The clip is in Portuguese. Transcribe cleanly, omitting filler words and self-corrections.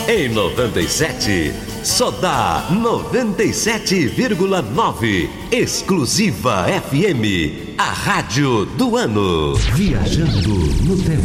Em 97, só dá 97,9. Exclusiva FM, a rádio do ano. Viajando no tempo.